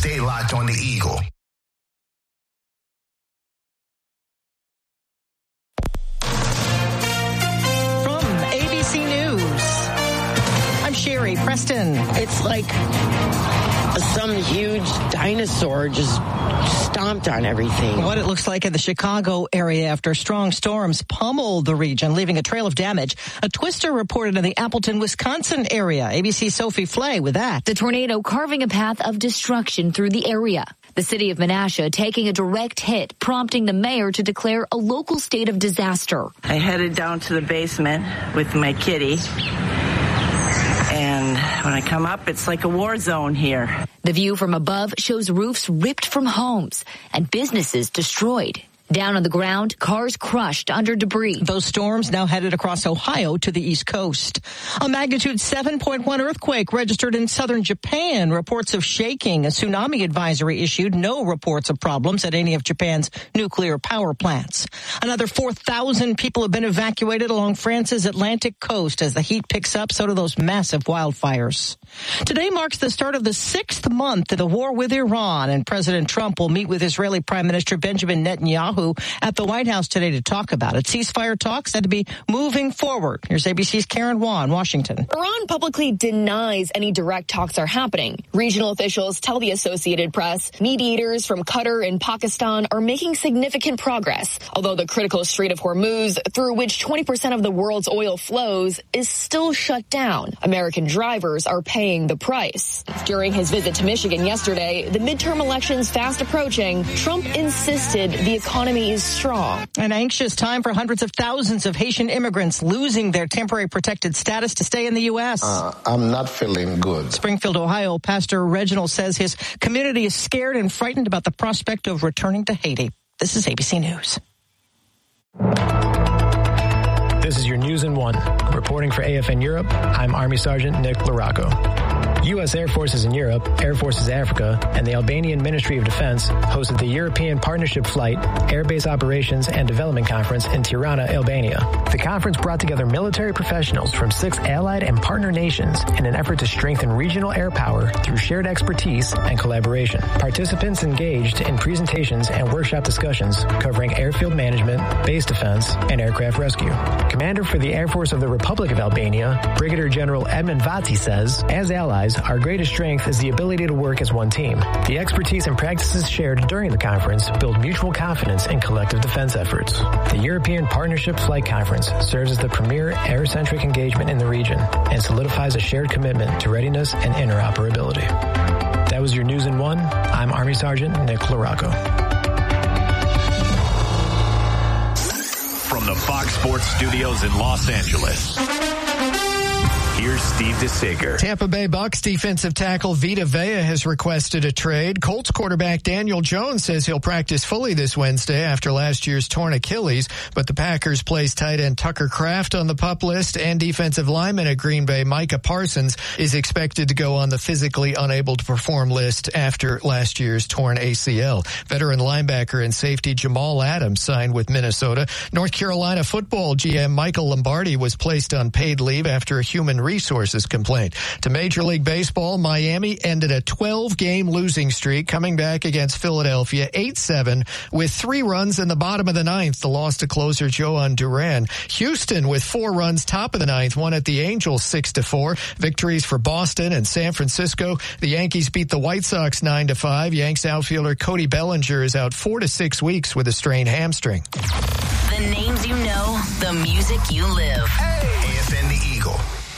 Stay locked on the Eagle. Sherry Preston. It's like some huge dinosaur just stomped on everything. What it looks like in the Chicago area after strong storms pummeled the region, leaving a trail of damage. A twister reported in the Appleton, Wisconsin area. ABC's Sophie Flay with that. The tornado carving a path of destruction through the area. The city of Menasha taking a direct hit, prompting the mayor to declare a local state of disaster. I headed down to the basement with my kitty. And when I come up, it's like a war zone here. The view from above shows roofs ripped from homes and businesses destroyed. Down on the ground, cars crushed under debris. Those storms now headed across Ohio to the East Coast. A magnitude 7.1 earthquake registered in southern Japan. Reports of shaking. A tsunami advisory issued. No reports of problems at any of Japan's nuclear power plants. Another 4,000 people have been evacuated along France's Atlantic coast as the heat picks up. So do those massive wildfires. Today marks the start of the 6th month of the war with Iran, and President Trump will meet with Israeli Prime Minister Benjamin Netanyahu at the White House today to talk about it. Ceasefire talks said to be moving forward. Here's ABC's Karen Wan, Washington. Iran publicly denies any direct talks are happening. Regional officials tell the Associated Press mediators from Qatar and Pakistan are making significant progress, although the critical Strait of Hormuz, through which 20% of the world's oil flows, is still shut down. American drivers are paying the price. During his visit to Michigan yesterday, the midterm elections fast approaching, Trump insisted the economy is strong. An anxious time for hundreds of thousands of Haitian immigrants losing their temporary protected status to stay in the U.S. I'm not feeling good. Springfield, Ohio, Pastor Reginald says his community is scared and frightened about the prospect of returning to Haiti. This is ABC News. This is your News in One. Reporting for AFN Europe, I'm Army Sergeant Nick Larocco. U.S. Air Forces in Europe, Air Forces Africa, and the Albanian Ministry of Defense hosted the European Partnership Flight, Airbase Operations and Development Conference in Tirana, Albania. The conference brought together military professionals from 6 allied and partner nations in an effort to strengthen regional air power through shared expertise and collaboration. Participants engaged in presentations and workshop discussions covering airfield management, base defense, and aircraft rescue. Commander for the Air Force of the Republic of Albania, Brigadier General Edmund Vati says, as allies, our greatest strength is the ability to work as one team. The expertise and practices shared during the conference build mutual confidence in collective defense efforts. The European Partnership Flight Conference serves as the premier air-centric engagement in the region and solidifies a shared commitment to readiness and interoperability. That was your News in One. I'm Army Sergeant Nick Larocco. From the Fox Sports Studios in Los Angeles, here's Steve DeSager. Tampa Bay Bucs defensive tackle Vita Vea has requested a trade. Colts quarterback Daniel Jones says he'll practice fully this Wednesday after last year's torn Achilles, but the Packers placed tight end Tucker Kraft on the PUP list, and defensive lineman at Green Bay Micah Parsons is expected to go on the physically unable to perform list after last year's torn ACL. Veteran linebacker and safety Jamal Adams signed with Minnesota. North Carolina football GM Michael Lombardi was placed on paid leave after a human resources complaint. To Major League Baseball, Miami ended a 12-game losing streak, coming back against Philadelphia 8-7 with 3 runs in the bottom of the 9th. The loss to closer Joan Duran. Houston with 4 runs top of the 9th won at the Angels 6-4. Victories for Boston and San Francisco. The Yankees beat the White Sox 9-5. Yanks outfielder Cody Bellinger is out 4 to 6 weeks with a strained hamstring. The names you know, the music you live. Hey. AFN the Eagle.